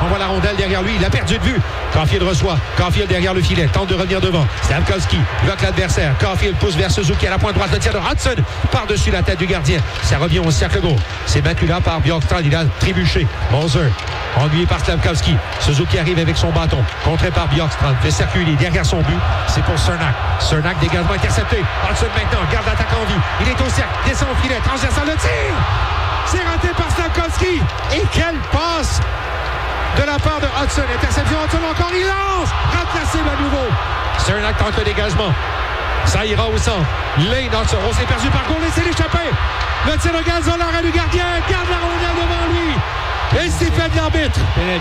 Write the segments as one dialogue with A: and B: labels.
A: envoie la rondelle derrière lui. Il a perdu de vue. Caulfield reçoit. Caulfield derrière le filet. Tente de revenir devant. Slavkovski bloque l'adversaire. Caulfield pousse vers Suzuki à la pointe droite. Le tir de Hudson par-dessus la tête du gardien. Ça revient au cercle gauche. C'est battu là par Bjorkstrand. Il a trébuché. Moser ennuyé par Slavkovski. Suzuki arrive avec son bâton. Contré par Bjorkstrand. Fait circuler derrière son but. C'est pour Cernak. Cernak dégagement intercepté. Hudson maintenant garde l'attaque en vie. Il est au cercle. Descend au filet. Transversal le tir. C'est raté par Slavkovski. Et quelle passe de la part de Hudson. Interception Hudson encore. Il lance. Remplacé à nouveau. Cernak tente le dégagement. Ça ira au centre. Lane Hudson. On s'est perdu par goal. Laissez l'échapper. Le tir de Gazol. L'arrêt du gardien. Garde la rondelle devant lui. Et c'est fait de l'arbitre.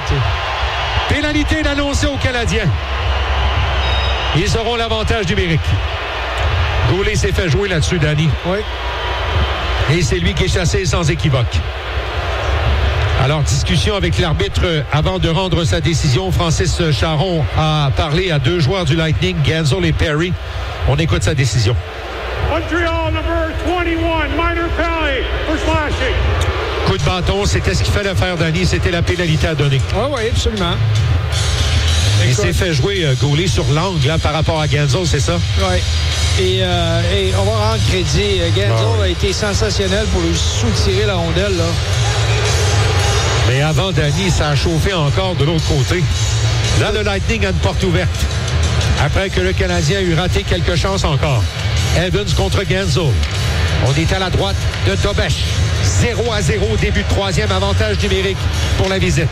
A: Pénalité annoncée aux Canadiens. Ils auront l'avantage numérique. Goulet s'est fait jouer là-dessus, Danny.
B: Oui.
A: Et c'est lui qui est chassé sans équivoque. Alors, discussion avec l'arbitre avant de rendre sa décision. Francis Charon a parlé à deux joueurs du Lightning, Gensel et Perry. On écoute sa décision.
C: Montreal, number 21, Minor Pelly for slashing.
A: Coup de bâton, c'était ce qu'il fallait faire, Danny. C'était la pénalité à donner.
B: Ah oui, absolument.
A: Il s'est fait jouer Goulet sur l'angle là, par rapport à Gensel, c'est ça?
B: Oui. Et on va rendre crédit. Gensel a été sensationnel pour lui soutirer la rondelle, là.
A: Mais avant, Danny, ça a chauffé encore de l'autre côté. Là, le Lightning a une porte ouverte. Après que le Canadien a eu raté quelques chances encore. Evans contre Gensel. On est à la droite de Dobesch. 0-0, début de troisième, avantage numérique pour la visite.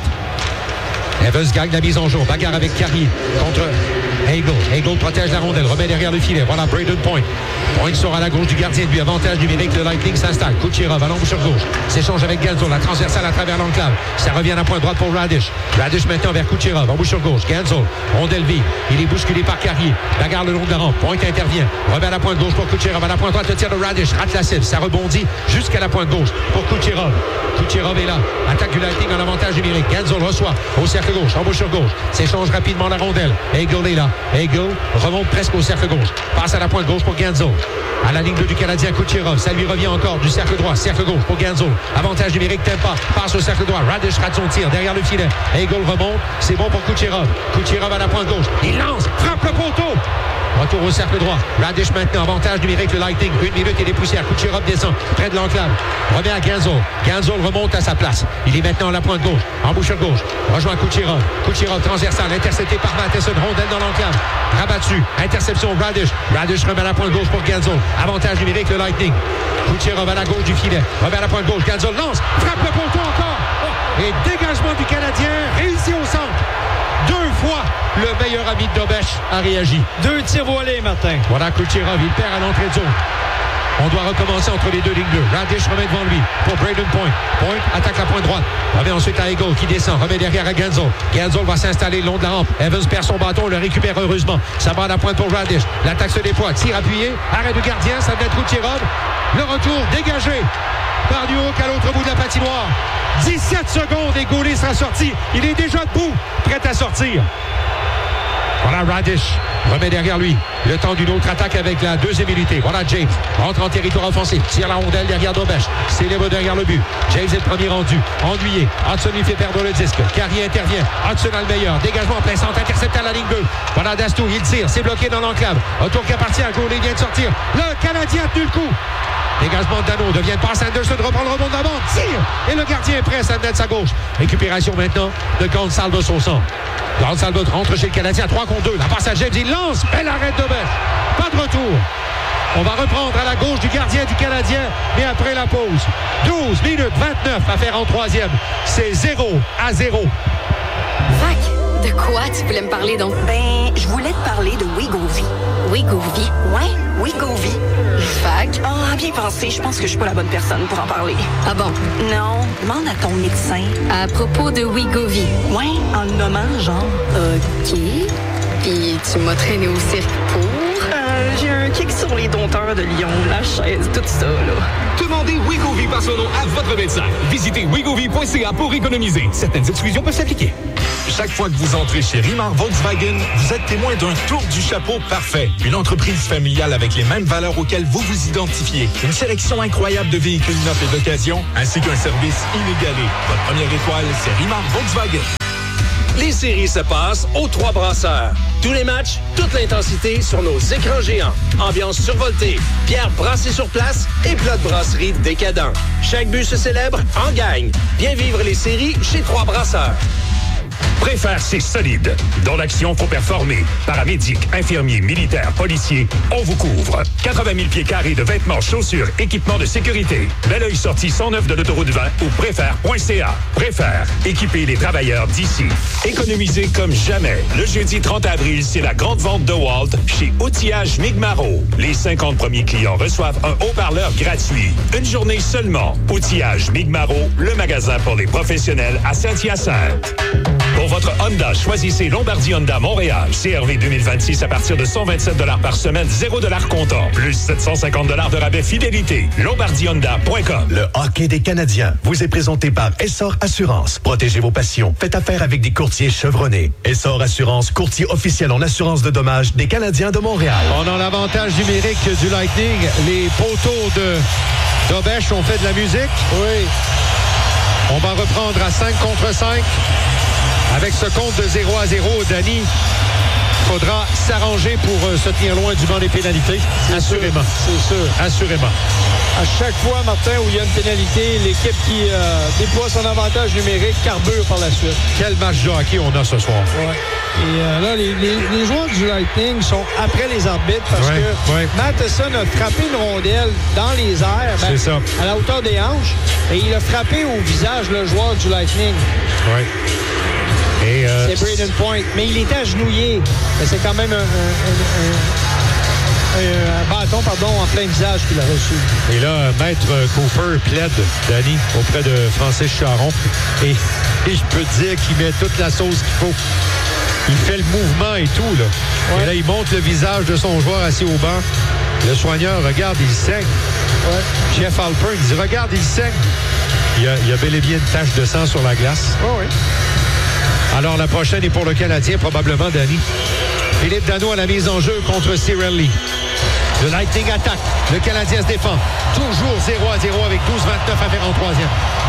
A: Evans gagne la mise en jeu. Bagarre avec Carrier contre Hagel. Hagel protège la rondelle, remet derrière le filet. Voilà Braden Point. Point sort à la gauche du gardien de but. Avantage numérique, le Lightning s'installe. Kucherov à l'embouchure gauche. S'échange avec Gensel. La transversale à travers l'enclave. Ça revient à la pointe droite pour Radish. Radish maintenant vers Kucherov. Embouchure gauche. Gensel. Rondelle vive. Il est bousculé par Carrier. Bagarre le long de la rampe. Point intervient. Remet à la pointe gauche pour Kucherov. À la pointe droite, le tir de Radish. Rate la cible. Ça rebondit jusqu'à la pointe gauche pour Kucherov. Kucherov est là. Attaque du Lightning en avantage numérique. Gensel reçoit au cercle gauche. Embouchure gauche. S'échange rapidement la rondelle. Hagel est là. Hagel remonte presque au cercle gauche. Passe à la pointe gauche pour Gensel. À la ligne bleue du Canadien, Kucherov. Ça lui revient encore du cercle droit. Cercle gauche pour Gensel. Avantage numérique, Tempa. Passe au cercle droit. Radish rate son tir derrière le filet. Hagel remonte. C'est bon pour Kucherov. Kucherov à la pointe gauche. Il lance. Frappe le poteau. Retour au cercle droit. Radish maintenant. Avantage numérique, le Lightning. 1 minute et des poussières. Kucherov descend près de l'enclave. Revient à Gensel. Gensel remonte à sa place. Il est maintenant à la pointe gauche. Embouchure gauche. Rejoint Kucherov. Kucherov transversal. Intercepté par Matheson. Rondelle dans l'enclave. Rabattu. Interception Radish. Radish remet à la pointe gauche pour Gensel. Avantage numérique, le Lightning. Kucherov à la gauche du filet. Remet à la pointe gauche. Gensel lance. Frappe le poteau encore. Et dégagement du Canadien. Réussi au centre. 2 fois, le meilleur ami de Dobesch a réagi.
B: 2 tirs voilés, Martin.
A: Voilà Kucherov, il perd à l'entrée de zone. On doit recommencer entre les deux lignes bleues. Radish remet devant lui pour Braden Point. Point attaque la pointe droite. Remet ensuite à Hagel qui descend. Remet derrière à Gensel. Gensel va s'installer le long de la rampe. Evans perd son bâton, le récupère heureusement. Ça va à la pointe pour Radish. L'attaque se déploie. Tir appuyé. Arrêt du gardien. Ça vient de Kucherov. Le retour dégagé par Newhook à l'autre bout de la patinoire. 17 secondes et Goulet sera sorti. Il est déjà debout, prêt à sortir. Voilà Radish. Remet derrière lui. Le temps d'une autre attaque avec la deuxième unité. Voilà James. Rentre en territoire offensif. Tire la rondelle derrière Dobesch. Célèbre derrière le but. James est le premier rendu. Ennuyé. Hudson lui fait perdre le disque. Carrier intervient. Hudson a le meilleur. Dégagement en plein centre. Intercepté à la ligne bleue. Voilà Dastou. Il tire. C'est bloqué dans l'enclave. Retour qui appartient à Goulet. Vient de sortir. Le Canadien a tenu le coup. Dégagement de Dano, devient une passe. Anderson reprend le rebond de la bande, tire! Et le gardien est prêt, ça venait de sa gauche. Récupération maintenant de Gonsalves au centre. Gonsalves rentre chez le Canadien à 3 contre 2. La passe à James, il lance. Belle arrêt de Dobesch. Pas de retour. On va reprendre à la gauche du gardien du Canadien, mais après la pause. 12 minutes 29 à faire en troisième. C'est 0-0.
D: Fac, de quoi tu voulais me parler donc?
E: Ben, je voulais te parler de Wegovy.
D: Wegovy?
E: Ouais, Wegovy.
D: Fac?
E: Ah, bien pensé, je pense que je suis pas la bonne personne pour en parler.
D: Ah bon?
E: Non, demande à ton médecin.
D: À propos de Wegovy?
E: Ouais, en le nommant, genre.
D: OK. Puis tu m'as traîné au cirque pour?
E: J'ai un kick sur les dompteurs de Lyon, la chaise, tout ça, là.
F: Demandez Wegovy par son nom à votre médecin. Visitez wegovy.ca pour économiser. Certaines exclusions peuvent s'appliquer.
G: Chaque fois que vous entrez chez Rimar Volkswagen, vous êtes témoin d'un tour du chapeau parfait. Une entreprise familiale avec les mêmes valeurs auxquelles vous vous identifiez. Une sélection incroyable de véhicules neufs et d'occasion, ainsi qu'un service inégalé. Votre première étoile, c'est Rimar Volkswagen.
H: Les séries se passent aux Trois Brasseurs. Tous les matchs, toute l'intensité sur nos écrans géants. Ambiance survoltée, bière brassée sur place et plat de brasserie décadent. Chaque but se célèbre en gagne. Viens vivre les séries chez Trois Brasseurs.
I: Préfère, c'est solide. Dans l'action, faut performer. Paramédics, infirmiers, militaires, policiers, on vous couvre. 80 000 pieds carrés de vêtements, chaussures, équipements de sécurité. Bel oeil sortie 109 de l'autoroute 20 ou préfère.ca. Préfère, équiper les travailleurs d'ici. Économiser comme jamais. Le jeudi 30 avril, c'est la grande vente de Walt chez Outillage Migmaro. Les 50 premiers clients reçoivent un haut-parleur gratuit. Une journée seulement. Outillage Migmaro, le magasin pour les professionnels à Saint-Hyacinthe. Pour votre Honda, choisissez Lombardie Honda Montréal. CRV 2026 à partir de 127 $ par semaine, 0 $ comptant. Plus 750 $ de rabais fidélité. LombardiHonda.com.
J: Le hockey des Canadiens vous est présenté par Essor Assurance. Protégez vos passions. Faites affaire avec des courtiers chevronnés. Essor Assurance, courtier officiel en assurance de dommages des Canadiens de Montréal.
A: On a l'avantage numérique du Lightning. Les poteaux d'Obèche ont fait de la musique.
B: Oui.
A: On va reprendre à 5 contre 5. Avec ce compte de 0-0, Danny, il faudra s'arranger pour se tenir loin du banc des pénalités. Assurément.
B: C'est sûr.
A: Assurément.
B: À chaque fois, Martin, où il y a une pénalité, l'équipe qui déploie son avantage numérique carbure par la suite.
A: Quel match de hockey on a ce soir.
B: Ouais. Et là, les joueurs du Lightning sont après les arbitres parce que Matheson a frappé une rondelle dans les airs,
A: c'est ça.
B: À la hauteur des hanches, et il a frappé au visage le joueur du Lightning.
A: Oui.
B: C'est Braden Point. Mais il était agenouillé. Mais c'est quand même un bâton en plein visage qu'il a reçu.
A: Et là, Maître Cooper plaide, Danny, auprès de Francis Charon. Et je peux te dire qu'il met toute la sauce qu'il faut. Il fait le mouvement et tout, là. Ouais. Et là, il monte le visage de son joueur assis au banc. Le soigneur regarde, il saigne.
B: Ouais.
A: Jeff Alpern, il dit, regarde, il saigne. Il y a bel et bien une tache de sang sur la glace.
B: Oh, oui.
A: Alors, la prochaine est pour le Canadien, probablement, Danny. Philippe Danault à la mise en jeu contre Cirelli. Le Lightning attaque. Le Canadien se défend. Toujours 0-0 avec 12-29 à faire en troisième.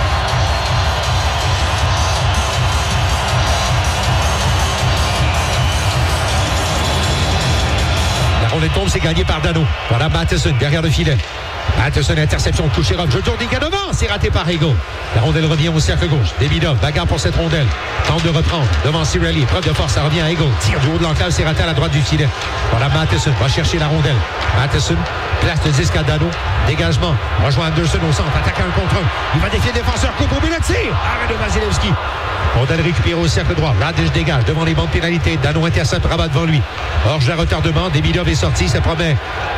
A: La rondelle tombe, c'est gagné par Danault. Voilà Matheson derrière le filet. Matheson, interception de Kucherov. Je tourne Diga devant. C'est raté par Ego. La rondelle revient au cercle gauche. Demidov, bagarre pour cette rondelle. Tente de reprendre devant Cirelli. Preuve de force, ça revient à Ego. Tire du haut de l'enclave, c'est raté à la droite du filet. Voilà Matheson, va chercher la rondelle. Matheson place le disque à Danault. Dégagement. Rejoint Anderson au centre. Attaque un contre un. Il va défier le défenseur. Coupe au but de tir. Arrêt de Vasilevski. Rondelle récupérée au cercle droit. Radish dégage devant les bandes de pénalité. Danault intercepte, rabat devant lui. Orge à retardement. Demidov est sorti. Ça promet.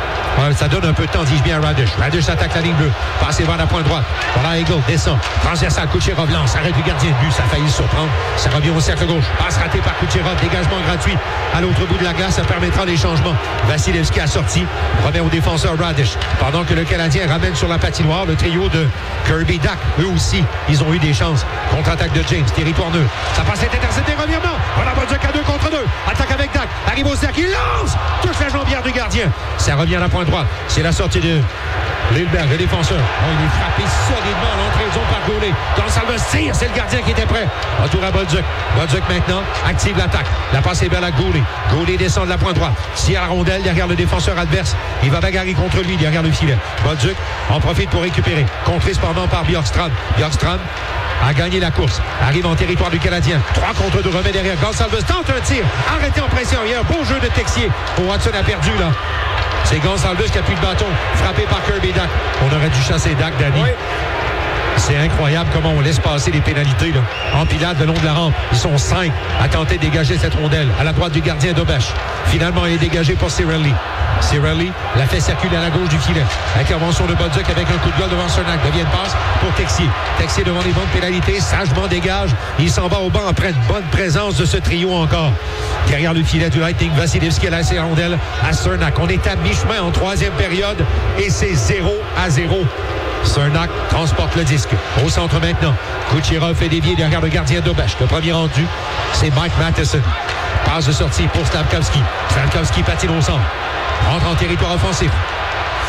A: Ça donne un peu de temps, dis-je bien à Radish. Radish attaque la ligne bleue. Passé vers la pointe droite. Voilà, Ego descend. Transversal, Kucherov lance. Arrête du gardien de but. Ça a failli se surprendre. Ça revient au cercle gauche. Passe ratée par Kucherov. Dégagement gratuit à l'autre bout de la glace. Ça permettra les changements. Vasilevski a sorti. Remet au défenseur Radish. Pendant que le Canadien ramène sur la patinoire le trio de Kirby Dach. Eux aussi, ils ont eu des chances. Contre-attaque de James. Territoire neutre. Ça passe est intercepté. Revirement. Voilà, Bolduc à 2 contre 2. Attaque avec Dach. Arrive au cercle. Il lance. Touche la jambière du gardien. Ça revient à la pointe droite. C'est la sortie de Lillberg, le défenseur. Oh, il est frappé solidement à l'entrée de zone par Goulet. Gonçalves tire, c'est le gardien qui était prêt. Retour à Bolduc. Bolduc maintenant active l'attaque. La passe est belle à Goulet. Goulet descend de la pointe droite. Tire la rondelle derrière le défenseur adverse. Il va bagarrer contre lui derrière le filet. Bolduc en profite pour récupérer. Contré cependant par Bjorkstrand. Bjorkstrand a gagné la course. Arrive en territoire du Canadien. 3 contre 2. Remet derrière. Gonçalves tente un tir. Arrêté en pression. Il y a un beau jeu de Texier. Watson a perdu là. C'est Gonçalves qui a plus de bâton. Frappé par Kirby Dach. On aurait dû chasser Dach, Danny. Oui. C'est incroyable comment on laisse passer les pénalités là. Empilade le long de la rampe. Ils sont 5 à tenter de dégager cette rondelle à la droite du gardien d'Obèche. Finalement, elle est dégagée pour Cirelli. Cirelli la fait circuler à la gauche du filet. Intervention de Bolduc avec un coup de gueule devant Cernak. Devient une passe pour Texier. Texier devant les bancs de pénalité. Sagement dégage. Il s'en va au banc après une bonne présence de ce trio encore. Derrière le filet du Lightning, Vasilevski a laissé la rondelle à Cernak. On est à mi-chemin en troisième période et c'est 0-0. Cernak transporte le disque. Au centre maintenant. Kucherov fait dévier derrière le gardien d'Obèche. Le premier rendu, c'est Mike Matheson. Passe de sortie pour Slavkovski. Slavkovski patine au centre. Rentre en territoire offensif.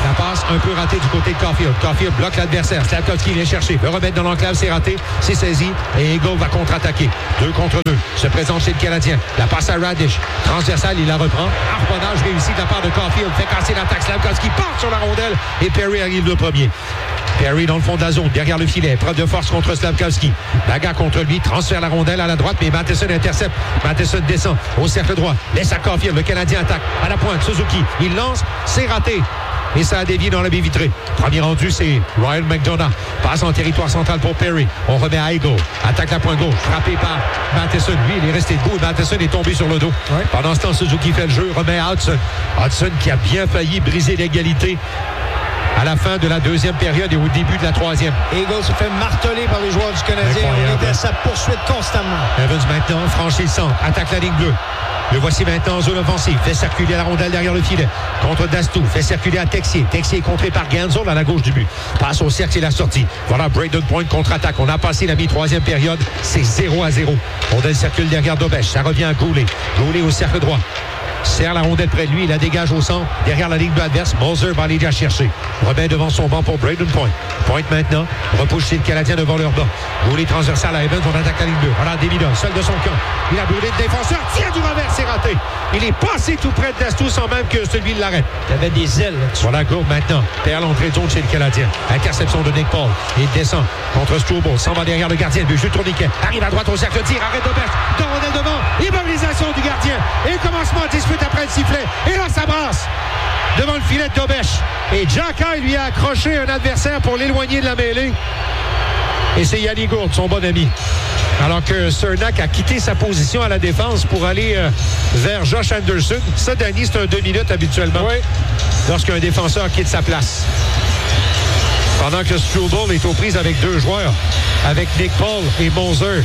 A: La passe un peu ratée du côté de Caulfield. Caulfield bloque l'adversaire. Slafkovsky vient chercher. Veut remettre dans l'enclave. C'est raté. C'est saisi. Et Eagle va contre-attaquer. 2 contre 2. Se présente chez le Canadien. La passe à Radish. Transversale, il la reprend. Harponnage réussi de la part de Caulfield. Fait casser l'attaque. Slafkovsky part sur la rondelle. Et Perry arrive le premier. Perry dans le fond de la zone, derrière le filet. Preuve de force contre Slafkovsky. Bagarre contre lui, transfère la rondelle à la droite, mais Matheson intercepte. Matheson descend au cercle droit. Laisse à Caulfield. Le Canadien attaque. À la pointe, Suzuki. Il lance. C'est raté. Et ça a dévié dans la baie vitrée. Premier rendu, c'est Ryan McDonough. Passe en territoire central pour Perry. On remet à Eagle. Attaque la pointe gauche. Frappé par Matheson. Lui, il est resté debout. Matheson est tombé sur le dos. Ouais. Pendant ce temps, Suzuki fait le jeu. Remet à Hudson. Hudson qui a bien failli briser l'égalité à la fin de la deuxième période et au début de la troisième.
B: Eagle se fait marteler par les joueurs du Canadien. On était à sa poursuite constamment.
A: Evans maintenant franchit le centre. Attaque la ligne bleue. Le voici maintenant en zone offensive. Fait circuler la rondelle derrière le filet. Contre Dastou. Fait circuler à Texier. Texier est contré par Gansel à la gauche du but. Passe au cercle et la sortie. Voilà Braden Point contre-attaque. On a passé la mi-troisième période. C'est 0-0. Rondelle circule derrière Dobesch. Ça revient à Goulet. Goulet au cercle droit. Serre la rondelle près de lui, il la dégage au centre, derrière la ligne de l'adverse. Moser va aller la chercher. Remet devant son banc pour Braden Point. Point maintenant, repousse chez le Canadien devant leur banc. Goulet transversal à Evans, on attaque la ligne bleue. Voilà, Demidon, seul de son camp. Il a brûlé le défenseur, tire du revers, c'est raté. Il est passé tout près de Dastou sans même que celui l'arrête.
B: Il avait des ailes là-dessus.
A: Voilà, Gourde maintenant, perd l'entrée de zone chez le Canadien. Interception de Nick Paul. Il descend contre Struble, s'en va derrière le gardien. Le jeu tourniquet, arrive à droite au cercle, tire, arrête Dobesch. De rondelle devant, immobilisation du gardien. Et commencement de dispute après le sifflet. Et là, ça brasse devant le filet de Dobesch. Et Xhekaj lui a accroché un adversaire pour l'éloigner de la mêlée. Et c'est Yanni Gourde, son bon ami. Alors que Cernak a quitté sa position à la défense pour aller vers Josh Anderson. Ça, Danny, c'est un 2 minutes habituellement. Oui. Lorsqu'un défenseur quitte sa place. Pendant que Struble est aux prises avec 2 joueurs, avec Nick Paul et Moser.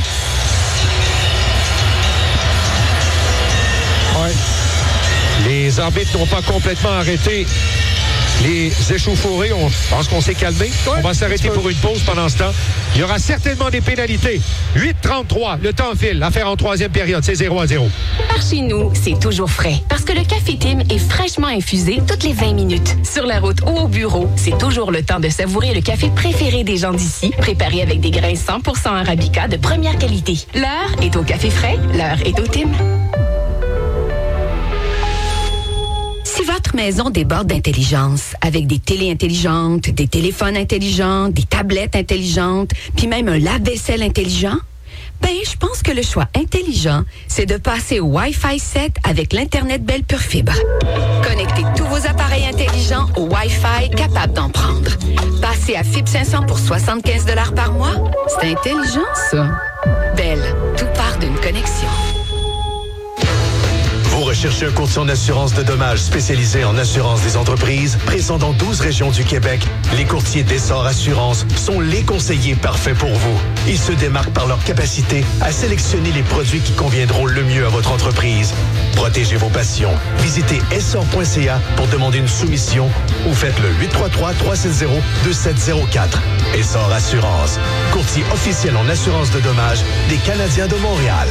A: Ouais. Les arbitres n'ont pas complètement arrêté les échauffourées. On pense qu'on s'est calmé. Ouais, on va s'arrêter pour une pause pendant ce temps. Il y aura certainement des pénalités. 8-33, le temps file. Affaire en troisième période, c'est 0-0.
K: Par chez nous, c'est toujours frais. Parce que le café Tim est fraîchement infusé toutes les 20 minutes. Sur la route ou au bureau, c'est toujours le temps de savourer le café préféré des gens d'ici, préparé avec des grains 100% Arabica de première qualité. L'heure est au café frais, l'heure est au Tim.
L: Si votre maison déborde d'intelligence, avec des télés intelligentes, des téléphones intelligents, des tablettes intelligentes, puis même un lave-vaisselle intelligent, ben, je pense que le choix intelligent, c'est de passer au Wi-Fi 7 avec l'Internet Bell Pure Fibre. Connectez tous vos appareils intelligents au Wi-Fi capable d'en prendre. Passez à Fibre 500 pour 75 $ par mois. C'est intelligent, ça. Bell, tout part d'une connexion.
J: Vous recherchez un courtier en assurance de dommages spécialisé en assurance des entreprises, présent dans 12 régions du Québec? Les courtiers d'Essor Assurance sont les conseillers parfaits pour vous. Ils se démarquent par leur capacité à sélectionner les produits qui conviendront le mieux à votre entreprise. Protégez vos passions. Visitez essor.ca pour demander une soumission ou faites le 833-360-2704. Essor Assurance, courtier officiel en assurance de dommages des Canadiens de Montréal.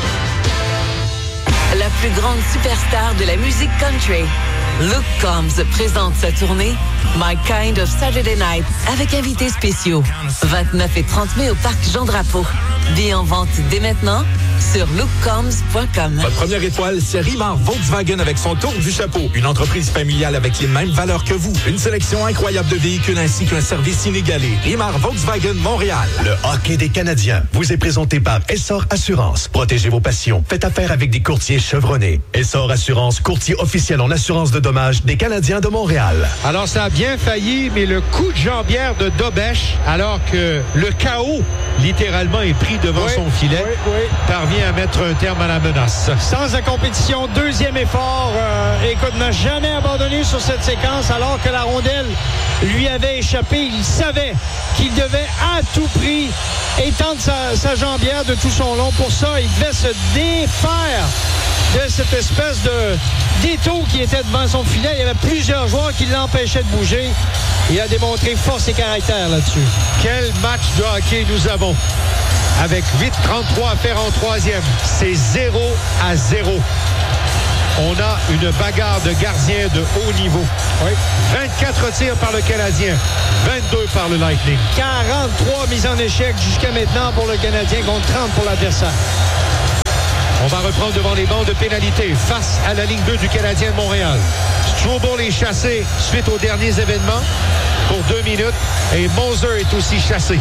M: La plus grande superstar de la musique country, Luke Combs présente sa tournée My Kind of Saturday Night avec invités spéciaux. 29 et 30 mai au Parc Jean-Drapeau. Billets en vente dès maintenant sur lukecombs.com.
G: Votre première étoile, c'est Rimard Volkswagen avec son tour du chapeau. Une entreprise familiale avec les mêmes valeurs que vous. Une sélection incroyable de véhicules ainsi qu'un service inégalé. Rimard Volkswagen Montréal.
J: Le hockey des Canadiens vous est présenté par Essor Assurance. Protégez vos passions. Faites affaire avec des courtiers chevronnés. Essor Assurance, courtier officiel en assurance de dommages des Canadiens de Montréal.
A: Alors, ça a bien failli, mais le coup de jambière de Dobesch, alors que le chaos, littéralement, est pris devant son filet, parvient à mettre un terme à la menace.
B: Sans la compétition, deuxième effort. Écoute, n'a jamais abandonné sur cette séquence alors que la rondelle lui avait échappé. Il savait qu'il devait à tout prix étendre sa jambière de tout son long. Pour ça, il devait se défaire de cette espèce de d'étau qui était devant son filet. Il y avait plusieurs joueurs qui l'empêchaient de bouger. Il a démontré force et caractère là-dessus.
A: Quel match de hockey nous avons. Avec 8-33 à faire en troisième. C'est 0-0. On a une bagarre de gardiens de haut niveau.
B: Oui.
A: 24 tirs par le Canadien, 22 par le Lightning.
B: 43 mises en échec jusqu'à maintenant pour le Canadien contre 30 pour l'adversaire.
A: On va reprendre devant les bancs de pénalité face à la ligne 2 du Canadien de Montréal. Struble est chassé suite aux derniers événements pour 2 minutes et Moser est aussi chassé.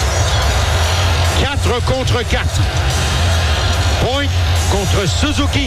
A: 4 contre 4. Point contre Suzuki.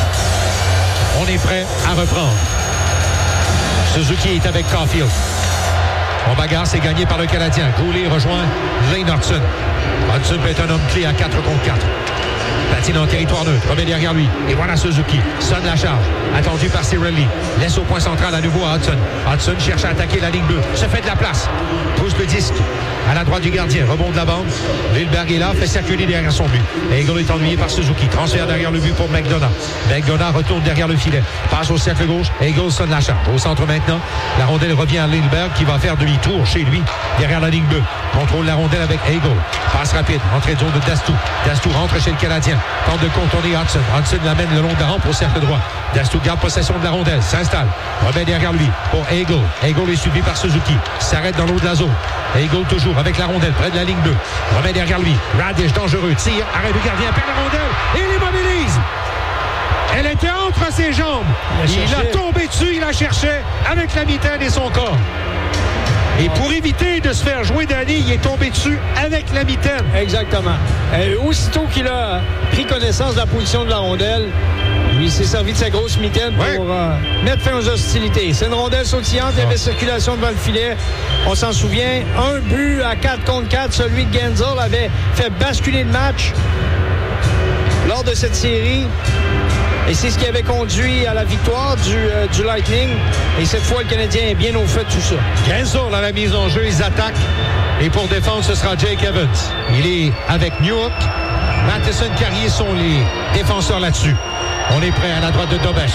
A: On est prêt à reprendre. Suzuki est avec Caulfield. On bagarre, c'est gagné par le Canadien. Goulet rejoint Lane Hudson. Hudson peut être un homme clé à 4 contre 4. Patine en territoire neutre, remet derrière lui. Et voilà Suzuki. Sonne la charge. Attendu par Cirelli. Laisse au point central à nouveau à Hudson. Hudson cherche à attaquer la ligne bleue. Se fait de la place. Pousse le disque à la droite du gardien. Rebond de la bande. Lindbergh est là, fait circuler derrière son but. Eagle est ennuyé par Suzuki. Transfert derrière le but pour McDonough. McDonough retourne derrière le filet. Passe au cercle gauche. Eagle sonne la charge. Au centre maintenant. La rondelle revient à Lindbergh qui va faire demi-tour chez lui. Derrière la ligne bleue. Contrôle la rondelle avec Eagle. Passe rapide. Entrée de zone de Dastou. Dastou rentre chez le Canadien. Tente de contourner Hudson. Hudson l'amène le long de la rampe au cercle droit. Dastou garde possession de la rondelle. S'installe. Remet derrière lui pour Eagle. Eagle est suivi par Suzuki. S'arrête dans l'eau de la zone. Eagle toujours avec la rondelle près de la ligne bleue. Remet derrière lui. Radish dangereux. Tire. Arrête du gardien. Perd la rondelle. Et l'immobilise. Elle était entre ses jambes. Il a tombé dessus. Il la cherchait avec la mitaine et son corps. Et pour éviter de se faire jouer Danny, il est tombé dessus avec la mitaine.
B: Exactement. Et aussitôt qu'il a pris connaissance de la position de la rondelle, il s'est servi de sa grosse mitaine pour mettre fin aux hostilités. C'est une rondelle sautillante, il y avait circulation devant le filet. On s'en souvient, un but à 4 contre 4, celui de Gensel avait fait basculer le match lors de cette série. Et c'est ce qui avait conduit à la victoire du Lightning. Et cette fois, le Canadien est bien au fait de tout ça.
A: Gensel à la mise en jeu, ils attaquent. Et pour défendre, ce sera Jake Evans. Il est avec Newhook. Matheson, Carrier sont les défenseurs là-dessus. On est prêt à la droite de Dobesch.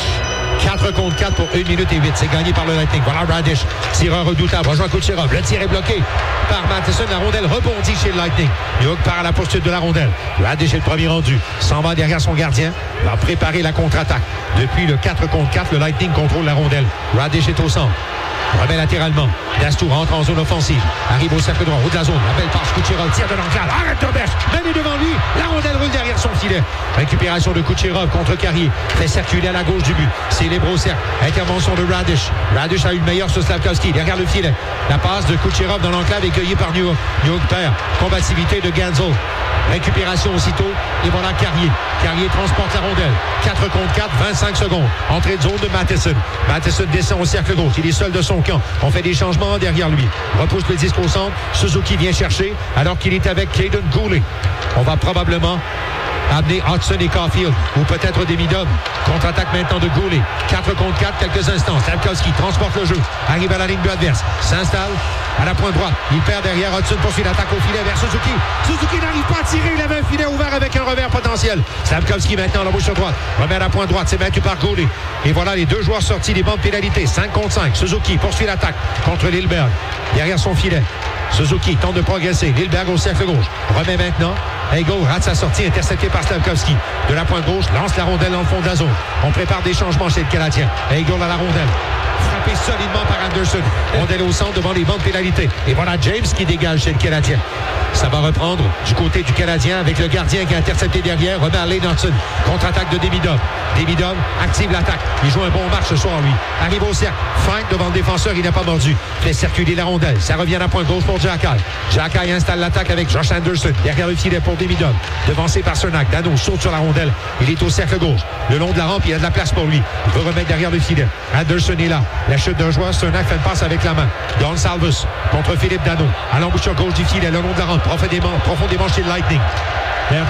A: 4 contre 4 pour 1 minute et 8. C'est gagné par le Lightning. Voilà Radish, tireur redoutable. Rejoint Kucherov. Le tir est bloqué par Matheson. La rondelle rebondit chez le Lightning. Newhook part à la poursuite de la rondelle. Radish est le premier rendu. S'en va derrière son gardien. Va préparer la contre-attaque. Depuis le 4 contre 4, le Lightning contrôle la rondelle. Radish est au centre. Remet latéralement. Dastou rentre en zone offensive. Arrive au cercle droit, haut de la zone. La belle passe, Kucherov, tire de l'enclave. Arrête Dobesch. Mène devant lui. La rondelle roule derrière son filet. Récupération de Kucherov contre Carrier. Fait circuler à la gauche du but. C'est libre au cercle. Intervention de Radish. Radish a une meilleure sur Slavkovski. Derrière le filet. La passe de Kucherov dans l'enclave est cueillie par Newhook. Newhook perd. Combativité de Gensel. Récupération aussitôt. Et voilà Carrier. Carrier transporte la rondelle. 4 contre 4, 25 secondes. Entrée de zone de Matheson. Matheson descend au cercle gauche. Il est seul de son camp. On fait des changements derrière lui. Repousse le disque au centre. Suzuki vient chercher alors qu'il est avec Caden Goulet. On va probablement amener Hudson et Caulfield, ou peut-être des mid-hommes. Contre-attaque maintenant de Goulet. 4 contre 4, quelques instants. Slavkovski transporte le jeu. Arrive à la ligne bleue adverse. S'installe à la pointe droite. Il perd derrière. Hudson poursuit l'attaque au filet vers Suzuki. Suzuki n'arrive pas à tirer. Il avait un filet ouvert avec un revers potentiel. Slavkovski maintenant la bouche droite. Remet à la pointe droite. C'est battu par Goulet. Et voilà les deux joueurs sortis des bancs de pénalité. 5 contre 5. Suzuki poursuit l'attaque contre Lindbergh. Derrière son filet. Suzuki tente de progresser. Lindbergh au cercle gauche. Remet maintenant. Eagle rate sa sortie, intercepté par Slavkovski. De la pointe gauche, lance la rondelle dans le fond de la zone. On prépare des changements chez le Canadien. Eagle à la rondelle. Frappé solidement par Anderson. Rondelle au centre devant les bancs de pénalité. Et voilà James qui dégage chez le Canadien. Ça va reprendre du côté du Canadien avec le gardien qui a intercepté derrière. Remet à Lane Hudson. Contre-attaque de Demidov. Demidov active l'attaque. Il joue un bon match ce soir, lui. Arrive au cercle. Feinte devant le défenseur. Il n'a pas mordu. Fait circuler la rondelle. Ça revient à la pointe gauche pour Jacky. Jacky installe l'attaque avec Josh Anderson. Derrière le filet pour Demidov. Devancé par Cernak. Dano saute sur la rondelle. Il est au cercle gauche. Le long de la rampe, il y a de la place pour lui. Il veut remettre derrière le filet. Anderson est là. La chute d'un joueur. Cernak fait une passe avec la main. Don Salvus contre Philippe Dano. À l'embouchure gauche du filet. Le long de la rampe. Profondément chez le Lightning. Vers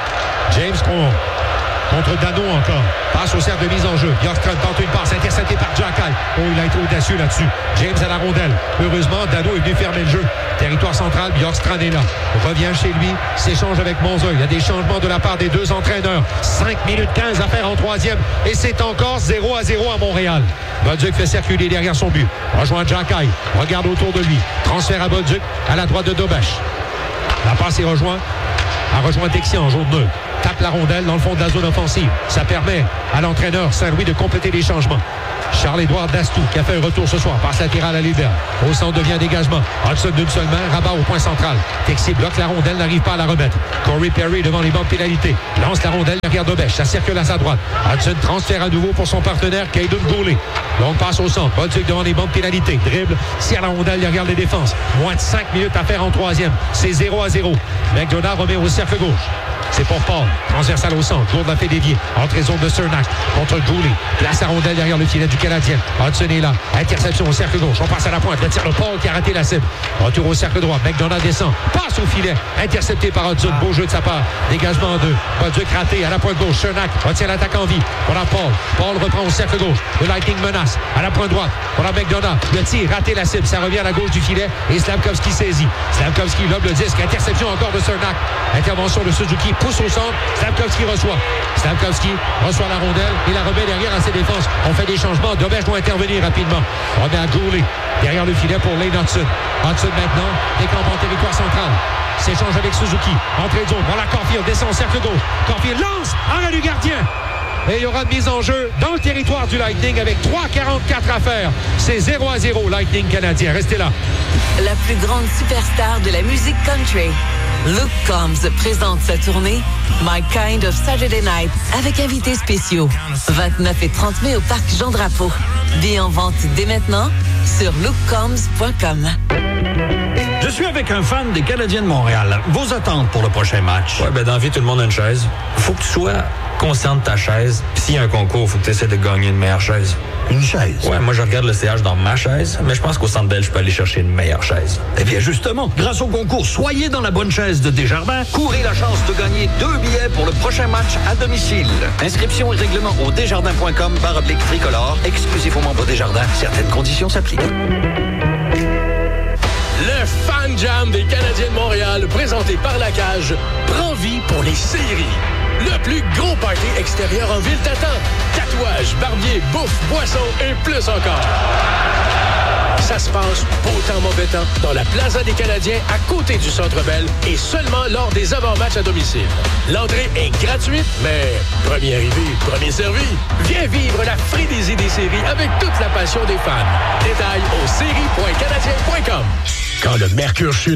A: James contre Dano encore. Passe au cercle de mise en jeu. Bjorkstrand tente une passe interceptée par Jacky. Oh, il a été audacieux là-dessus. James à la rondelle. Heureusement, Dano est venu fermer le jeu. Territoire central, Bjorkstrand est là. Revient chez lui, s'échange avec Monzeuil. Il y a des changements de la part des deux entraîneurs. 5 minutes 15 à faire en troisième. Et c'est encore 0-0 à Montréal. Bolduc fait circuler derrière son but. Rejoint Jacky. Regarde autour de lui. Transfert à Bolduc à la droite de Dobesch. La passe est a rejoint Texian en jaune neutre. tape la rondelle dans le fond de la zone offensive. Ça permet à l'entraîneur Saint-Louis de compléter les changements. Charles-Édouard Dastou qui a fait un retour ce soir. Passe latérale à Lébert. Au centre devient dégagement. Hudson d'une seule main. Rabat au point central. Texier bloque la rondelle, n'arrive pas à la remettre. Corey Perry devant les bancs de pénalité. Lance la rondelle derrière Dobèche. Ça circule à sa droite. Hudson transfère à nouveau pour son partenaire Caden Goulet. Longue passe au centre. Bolduc devant les bancs de pénalité. Dribble. Tire la rondelle derrière les défenses. Moins de 5 minutes à faire en troisième. C'est 0-0. McDonough remet au cercle gauche. C'est pour Paul. Transversal au centre. Gourde l'a fait dévier. Entrée zone de Cernak contre Goulet. Place la rondelle derrière le filet du Canadien. Hudson est là. Interception au cercle gauche. On passe à la pointe. Le tir de Paul qui a raté la cible. Retour au cercle droit. McDonough descend. Passe au filet. Intercepté par Hudson. Beau jeu de sa part. Dégagement en deux. Bolduc raté à la pointe gauche. Cernak retient l'attaque en vie. On a Paul. Paul reprend au cercle gauche. Le Lightning menace. À la pointe droite. On a McDonough. Le tir raté la cible. Ça revient à la gauche du filet. Et Slavkovski saisit. Slavkovski lobe le disque. Interception encore de Cernak. Intervention de Suzuki. Pousse au centre. Slavkovski reçoit. Slavkovski reçoit la rondelle et la remet derrière à ses défenses. On fait des changements. Dobèche doit intervenir rapidement. On met à Goulet derrière le filet pour Lane Hudson. Hudson maintenant décampe en territoire central. S'échange avec Suzuki. Entrée de zone. Voilà Caulfield. Descend au cercle gauche. Caulfield lance. Arrêt du gardien. Et il y aura une mise en jeu dans le territoire du Lightning avec 3,44 à faire. C'est 0-0 Lightning canadien. Restez là.
M: La plus grande superstar de la musique country, Luke Combs, présente sa tournée My Kind of Saturday Night avec invités spéciaux. 29 et 30 mai au Parc Jean-Drapeau. Billets en vente dès maintenant sur lukecombs.com.
N: Je suis avec un fan des Canadiens de Montréal. Vos attentes pour le prochain match?
O: Ouais, dans la vie, tout le monde a une chaise. Faut que tu sois conscient de ta chaise. Puis s'il y a un concours, faut que tu essaies de gagner une meilleure chaise.
N: Une chaise?
O: Ouais, moi, je regarde le CH dans ma chaise, mais je pense qu'au Centre Bell, je peux aller chercher une meilleure chaise.
N: Eh bien, justement, grâce au concours Soyez dans la bonne chaise de Desjardins, courez la chance de gagner 2 billets pour le prochain match à domicile. Inscription et règlement au desjardins.com/tricolore. Exclusif aux membres Desjardins. Certaines conditions s'appliquent.
H: Le Fan Jam des Canadiens de Montréal, présenté par La Cage, prend vie pour les séries. Le plus gros party extérieur en ville t'attend. Tatouages, barbier, bouffe, boissons et plus encore. Ça se passe beau temps, mauvais temps, dans la Plaza des Canadiens, à côté du Centre Bell, et seulement lors des avant-matchs à domicile. L'entrée est gratuite, mais premier arrivé, premier servi. Viens vivre la frénésie des séries avec toute la passion des fans. Détails au séries.canadiens.com.
P: Quand le mercure chute